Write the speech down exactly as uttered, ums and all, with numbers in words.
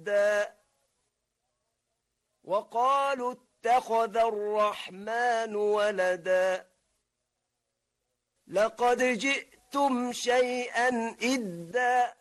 ولدا وقالوا اتخذ الرحمن ولدا لقد جئتم شيئا إدا